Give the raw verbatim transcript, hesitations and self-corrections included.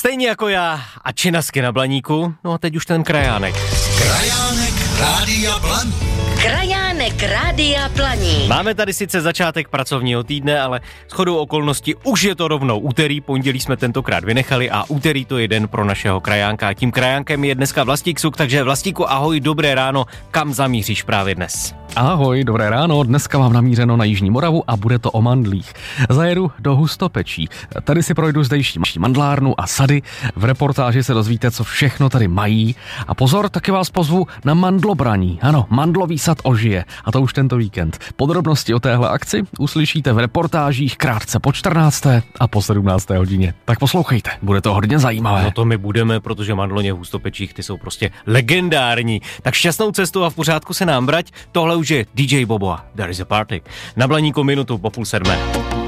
Stejně jako já a činasky na Blaníku, no a teď už ten krajánek. Krajánek Rádia Blaník. Krajánek Rádia Blaník. Máme tady sice začátek pracovního týdne, ale shodou okolností už je to rovnou úterý, pondělí jsme tentokrát vynechali a úterý to je den pro našeho krajánka. Tím krajánkem je dneska Vlastík Suk, takže Vlastíku, ahoj, dobré ráno, kam zamíříš právě dnes? Ahoj, dobré ráno, dneska mám namířeno na Jižní Moravu a bude to o mandlích. Zajedu do Hustopečí, tady si projdu zdejší mandlárnu a sady, v reportáži se dozvíte, co všechno tady mají a pozor, taky vás pozvu na mandlobraní, ano, mandlový sad ožije a to už tento víkend. Podrobnosti o téhle akci uslyšíte v reportážích krátce po čtrnácté a po sedmnácté hodině. Tak poslouchejte, bude to hodně zajímavé. No to my budeme, protože mandloně v Hustopečích, ty jsou prostě legendární. Tak šťastnou cestu a v pořádku se nám brať, tohle už je D J Bobo, There is a Party. Na Blaníku minutu po půl sedmé.